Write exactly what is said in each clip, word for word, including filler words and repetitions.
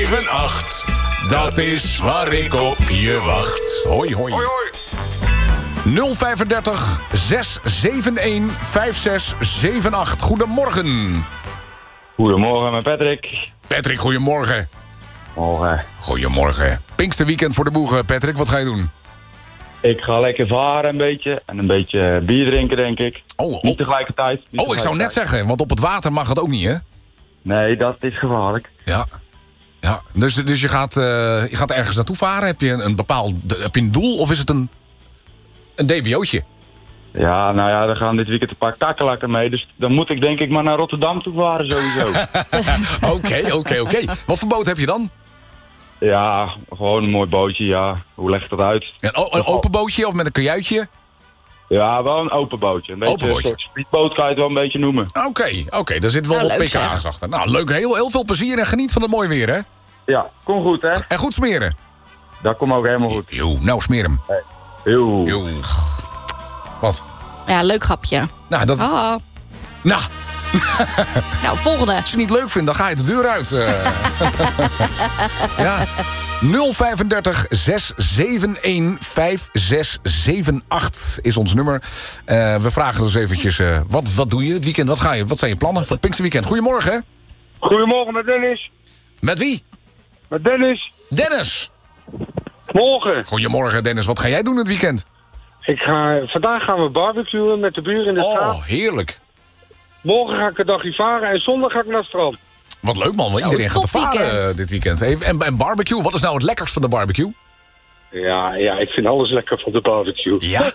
zeven acht. Dat is waar ik op je wacht. Hoi, hoi. Hoi, hoi. nul vijf drie zes zeven een vijf zes zeven acht. Goedemorgen. Goedemorgen, met Patrick. Patrick, goedemorgen. Morgen. Goedemorgen. Pinksterweekend voor de boegen. Patrick, wat ga je doen? Ik ga lekker varen een beetje. En een beetje bier drinken, denk ik. Oh, oh. Niet tegelijkertijd. Niet Oh, ik zou net zeggen, want op het water mag het ook niet, hè? Nee, dat is gevaarlijk. Ja. Ja. Dus, dus je, gaat, uh, je gaat ergens naartoe varen? Heb je een, een bepaald heb je een doel of is het een, een D B O'tje? Ja, nou ja, we gaan dit weekend een paar kakkelakken mee. Dus dan moet ik denk ik maar naar Rotterdam toe varen sowieso. Oké, oké, oké. Wat voor boot heb je dan? Ja, gewoon een mooi bootje, ja. Hoe leg ik dat uit? Een, o- een open bootje of met een kajuitje? Ja, wel een open bootje. Een beetje Open bootje. een soort speedboot kan je het wel een beetje noemen. Oké, oké. Okay, daar zit wel Nou, wat leuk, P K's zeg. achter. Nou, leuk. Heel, heel veel plezier en geniet van het mooi weer, hè? Ja, kom goed, hè? En goed smeren. Dat komt ook helemaal goed. Jo, nou smeer hem. Heel. Jo. Wat? Ja, leuk grapje. Nou, dat... Ah. Nou, Nou, volgende. als je het niet leuk vindt, dan ga je de deur uit. Uh. Ja. nul vijf drie zes zeven een vijf zes zeven acht is ons nummer. Uh, we vragen dus eventjes, uh, wat, wat doe je het weekend? Wat, ga je, wat zijn je plannen voor het Pinksterweekend? Goedemorgen. Goedemorgen met Dennis. Met wie? Met Dennis. Dennis. Morgen. Goedemorgen Dennis, wat ga jij doen het weekend? Ik ga, vandaag gaan we barbecuen met de buren in de straat. Oh, heerlijk. Morgen ga ik een dagje varen en zondag ga ik naar het strand. Wat leuk man, want iedereen gaat te tof varen weekend. uh, dit weekend. Hey, En, en barbecue, wat is nou het lekkerst van de barbecue? Ja, ja, ik vind alles lekker van de barbecue. Ja.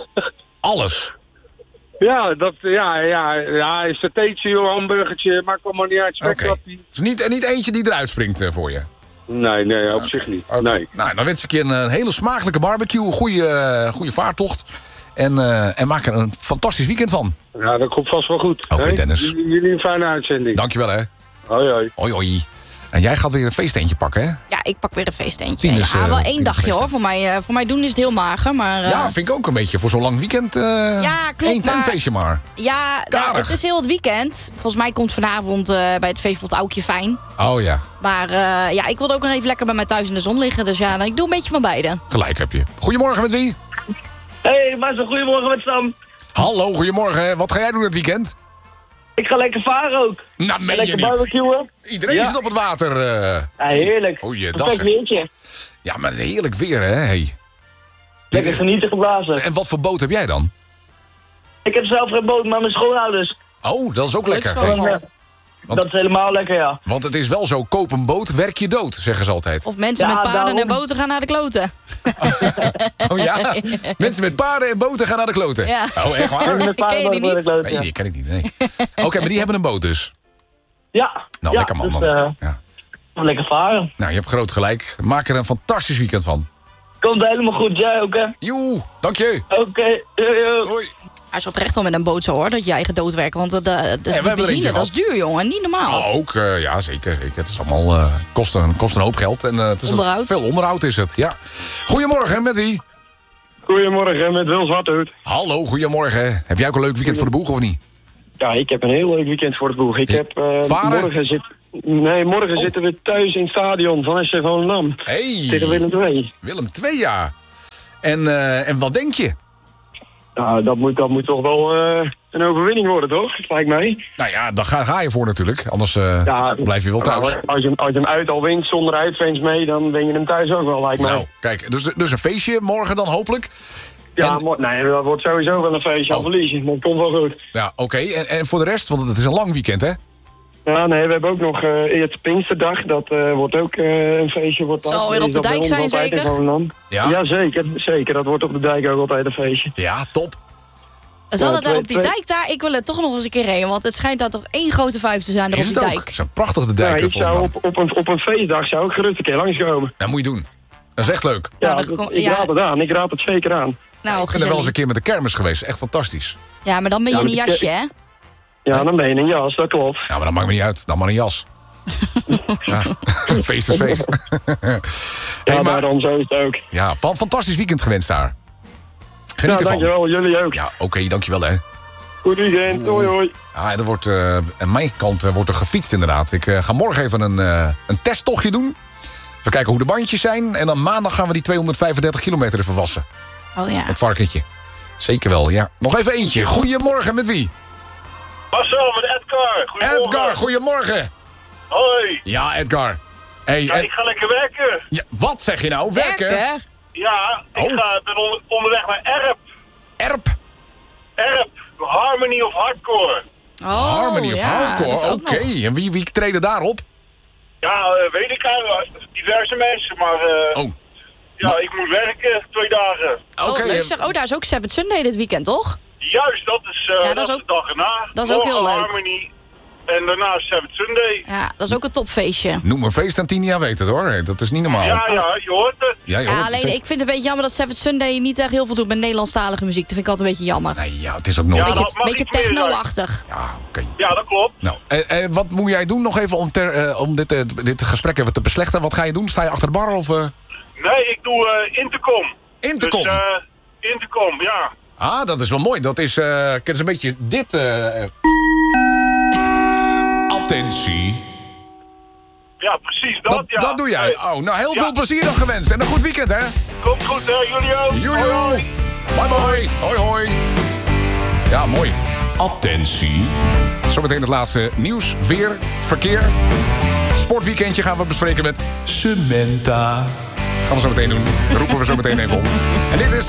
Alles. Ja, dat, ja, ja, ja, een satéetje, een hamburgertje, maakt allemaal niet uit. Oké. Spekklappie. Het is niet, niet eentje die eruit springt uh, voor je. Nee, nee, op zich niet. Oké. Nee. Nou, dan wens ik je een, een hele smakelijke barbecue, een goede, uh, goede vaartocht. En, uh, en maak er een fantastisch weekend van. Ja, dat komt vast wel goed. Oké, hè? Dennis. Jullie, jullie een fijne uitzending. Dankjewel hè. Hoi, hoi. Hoi hoi. En jij gaat weer een feesteentje pakken hè? Ja, ik pak weer een feesteentje. Tieners, ja, wel uh, één tieners dagje feesten. hoor. Voor mij, uh, voor mij doen is het heel mager, maar... uh, Ja, vind ik ook een beetje voor zo'n lang weekend. Uh, Ja, klopt, Eén maar- feestje maar. Ja, nou, Karig. het is heel het weekend. Volgens mij komt vanavond uh, bij het feestbord Aukje fijn. Oh ja, Maar uh, ja, ik wilde ook nog even lekker bij mij thuis in de zon liggen. Dus ja, ik doe een beetje van beide. gelijk heb je. Goedemorgen met wie? Hey, maar zo goedemorgen met Sam. Hallo, goedemorgen. Wat ga jij doen het weekend? Ik ga lekker varen ook. Nou, meen je Lekker niet. barbecuen. Iedereen Ja. zit op het water. Uh. Ja, heerlijk. Goeiedag, Perfect zeg. weertje. Ja, maar het is heerlijk weer, hè? Hey. Lekker genieten geblazen. En wat voor boot heb jij dan? Ik heb zelf geen boot, maar mijn schoonouders. Oh, dat is ook lekker. zo. Hey. En, eh, Want- dat is helemaal lekker, ja. Want het is wel zo, koop een boot, werk je dood, zeggen ze altijd. Of mensen Ja, met paarden daarom. en boten gaan naar de kloten. Oh ja? Mensen met paarden en boten gaan naar de kloten. Ja. Oh, echt waar? Met Ken je die paardenboot niet? word ik leuk, Nee, ja. die ken ik niet, nee. Oké, maar die hebben een boot dus. Ja. Nou, ja, lekker man dus, dan. eh, Ja. lekker varen. Nou, je hebt groot gelijk. Maak er een fantastisch weekend van. Komt helemaal goed, jij ook, hè? Joe, dank je. Oké, yo, yo. Hoi. Hij is oprecht wel met een boot zo hoor, dat je eigen dood werkt. Want de, de, de hebben er eentje benzine, dat gehad. is duur jongen, niet normaal. Oh, ook, uh, ja, zeker, zeker. Het is allemaal, uh, kost, een, kost een hoop geld. En, uh, het is Onderhoud. Veel onderhoud is het, ja. Goedemorgen, met wie? Goedemorgen, met Wil Zwarthoed. Hallo, goedemorgen. Heb jij ook een leuk weekend voor de boeg of niet? Ja, ik heb een heel leuk weekend voor het boeg. Ik Ja. heb uh, Varen? morgen zit, nee, morgen Oh. zitten we thuis in het stadion van S C Volendam. Hey, Tegen Willem twee. Willem twee, ja. En, uh, en wat denk je? Nou, dat moet, dat moet toch wel uh, een overwinning worden, toch? Lijkt mij. Nou ja, daar ga, ga je voor natuurlijk. Anders uh, Ja, blijf je wel thuis. nou, als, je, als je hem uit al wint zonder uitfans mee, dan ben je hem thuis ook wel, lijkt mij. Nou, kijk, dus, dus een feestje morgen dan hopelijk. ja, en- mo- nee, dat wordt sowieso wel een feestje Oh. aan verliezen. Dat komt wel goed. Ja, oké. En, en voor de rest, want het is een lang weekend, hè? Ja, nee, we hebben ook nog uh, eerst Pinksterdag. Dat uh, wordt ook uh, een feestje. Wordt dat. Zal weer op Is de dat bij dijk ons zijn, altijd in zeker? Volendam. Ja? Ja, zeker, zeker. Dat wordt op de dijk ook altijd een feestje. Ja, top. Zal Ja, het daar twee- op die twee- dijk daar? Ik wil er toch nog eens een keer heen, want het schijnt daar toch één grote vuist te zijn er op Is die het ook? dijk. Het is een prachtige Ja, dijk. ik zou op, op, een, op een feestdag zou ik gerust een keer langskomen. Dat moet je doen. Dat is echt leuk. Ja, Ja, dan dat- kom- ik ja. raad het aan. Ik raad het zeker aan. Nou, Ik ben er wel gezellig. eens een keer met de kermis geweest. Echt fantastisch. Ja, maar dan ben je Ja, in een maar die- jasje, hè? Ja, dan ben je in een jas, dat klopt. Ja, maar dat maakt me niet uit. Dan maar een jas. Ja, feest is feest. Ja, Hey, maar, daarom zo is het ook. ja, van fantastisch weekend gewenst daar. Geniet Ja, ervan. dankjewel. Jullie ook. Ja, oké, dankjewel hè. Goed weekend, hoi hoi. Ah, er wordt, uh, aan mijn kant uh, wordt er gefietst inderdaad. Ik uh, ga morgen even een, uh, een testtochtje doen. Even kijken hoe de bandjes zijn. En dan maandag gaan we die tweehonderdvijfendertig kilometer even wassen. Oh ja. Het varkentje. Zeker wel, ja. Nog even eentje. Goedemorgen, met wie? Marcel, met Edgar. Goedemorgen. Edgar, goedemorgen. Hoi. Ja, Edgar. Hey, ja, Ed... ik ga lekker werken. Ja, wat zeg je nou? Werken? Werken? Ja, ik Oh. ga, ben onder, onderweg naar Erp. Erp? Erp. Harmony of Hardcore. Oh, Harmony of ja, dat Hardcore, is ook oké. nog. En wie, wie treden daarop? Ja, uh, weet ik eigenlijk. Diverse mensen, maar uh, Oh, ja, maar- ik moet werken twee dagen. oké. Oh, leuk zeg. Oh, daar is ook Seventh Sunday dit weekend, toch? Juist, dat is, uh, Ja, dat dat is is ook- de dag erna. dat is ook heel Morgen leuk. Harmony en daarna Seventh Sunday. Ja, dat is ook een topfeestje. Noem een feest aan Tinia weet het hoor. Dat is niet normaal. Ja, ja, je hoort het. Ja, je Ja, hoort het alleen zeker. ik vind het een beetje jammer dat Seventh Sunday niet echt heel veel doet met Nederlandstalige muziek. Dat vind ik altijd een beetje jammer. Nee, ja, het is ook nooit... Ja, Ja, dat Beetje, mag beetje iets meer zijn. techno-achtig. oké. Ja, dat klopt. Nou, eh, eh, wat moet jij doen nog even om, ter, eh, om dit, eh, dit gesprek even te beslechten? Wat ga je doen? Sta je achter de bar of... eh? Nee, ik doe uh, Intercom. Intercom? Dus, uh, Intercom, ja. Ah, dat is wel mooi. Dat is, uh, kijk eens een beetje dit... eh, Attentie. Ja, precies dat, Dat, ja. dat doe jij. Hey, Oh, nou, heel Ja. veel plezier nog gewenst. En een goed weekend, hè? Komt goed, hè, jullie ook. Jullie Hoi, hoi. Bye bye. Hoi hoi. Ja, mooi. Attentie. Zometeen het laatste nieuws, weer, verkeer. Sportweekendje gaan we bespreken met Samantha. Gaan we zo meteen doen. Roepen we zo meteen even om. En dit is